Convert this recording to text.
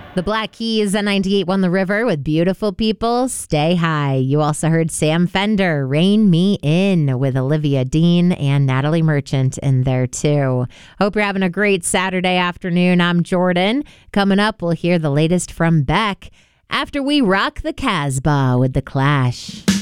The Black Keys at 98 won the river with Beautiful People, Stay High. You also heard Sam Fender, Rein Me In, with Olivia Dean and Natalie Merchant in there too. Hope you're having a great Saturday afternoon. I'm Jordan. Coming up, we'll hear the latest from Beck after we rock the Casbah with The Clash.